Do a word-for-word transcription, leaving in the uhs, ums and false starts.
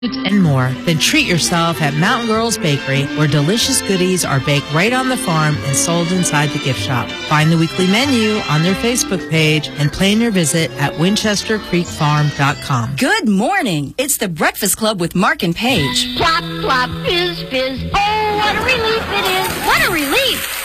and more, then treat yourself at Mountain Girls Bakery, where delicious goodies are baked right on the farm and sold inside the gift shop. Find the weekly menu on their Facebook page and plan your visit at winchester creek farm dot com. Good morning. It's the Breakfast Club with Mark and Paige. Plop, plop, fizz, fizz. Oh, what a relief it is. What a relief!